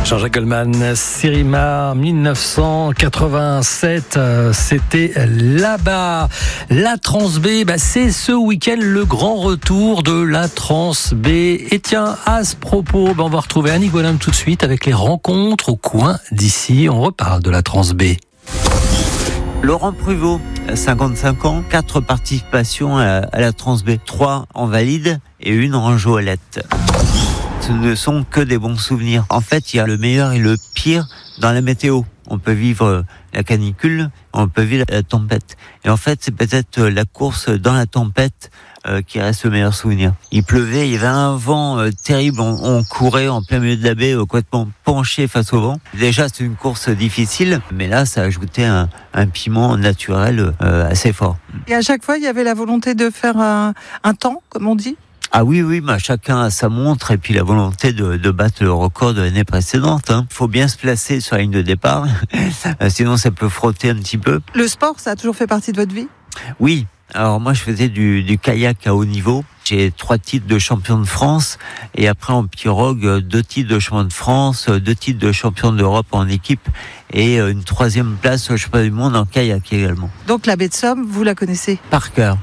Jean-Jacques Goldman, Sérima 1987, c'était là-bas. La Trans B, c'est ce week-end le grand retour de la Trans B. Et tiens, à ce propos, on va retrouver Annick Bonhomme tout de suite avec les rencontres au coin d'ici. On reparle de la Trans B. Laurent Pruvot, 55 ans, 4 participations à la Trans B, 3 en valide et 1 en joëlette. Ce ne sont que des bons souvenirs. En fait, il y a le meilleur et le pire dans la météo. On peut vivre la canicule, on peut vivre la tempête. Et en fait, c'est peut-être la course dans la tempête qui reste le meilleur souvenir. Il pleuvait, il y avait un vent terrible, on courait en plein milieu de la baie, complètement penché face au vent. Déjà, c'est une course difficile, mais là, ça ajoutait un piment naturel assez fort. Et à chaque fois, il y avait la volonté de faire un temps, comme on dit ? Ah oui, chacun a sa montre et puis la volonté de battre le record de l'année précédente. Il faut bien se placer sur la ligne de départ, sinon ça peut frotter un petit peu. Le sport, ça a toujours fait partie de votre vie ? Oui, alors moi je faisais du kayak à haut niveau. J'ai 3 titres de champion de France et après en pirogue 2 titres de champion de France, 2 titres de champion d'Europe en équipe et une 3e place au championnat du monde en kayak également. Donc la baie de Somme, vous la connaissez ? Par cœur.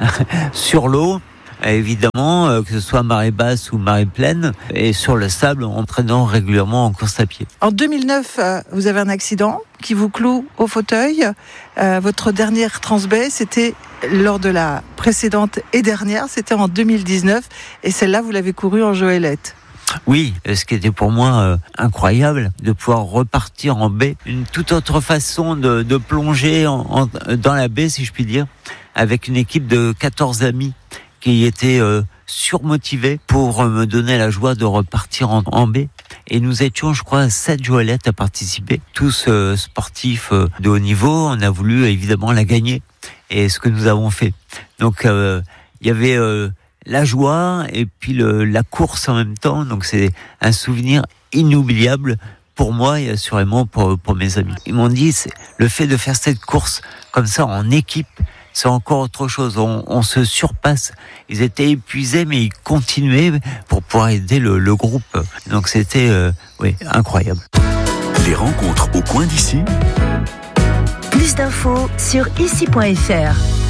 Sur l'eau, évidemment, que ce soit marée basse ou marée pleine, et sur le sable, entraînant régulièrement en course à pied. En 2009, vous avez un accident qui vous cloue au fauteuil. Votre dernière Trans B, c'était lors de la précédente et dernière, c'était en 2019, et celle-là, vous l'avez courue en joëlette. Oui, ce qui était pour moi incroyable, de pouvoir repartir en baie. Une toute autre façon de plonger dans la baie, si je puis dire, avec une équipe de 14 amis qui étaient surmotivés pour me donner la joie de repartir en baie. Et nous étions, je crois, 7 joëlettes à participer, tous sportifs de haut niveau. On a voulu évidemment la gagner, et ce que nous avons fait. Donc il y avait la joie et puis la course en même temps. Donc c'est un souvenir inoubliable pour moi et assurément pour mes amis. Ils m'ont dit, le fait de faire cette course comme ça en équipe, c'est encore autre chose. On se surpasse. Ils étaient épuisés, mais ils continuaient pour pouvoir aider le groupe. Donc c'était incroyable. Les rencontres au coin d'ici. Plus d'infos sur ici.fr.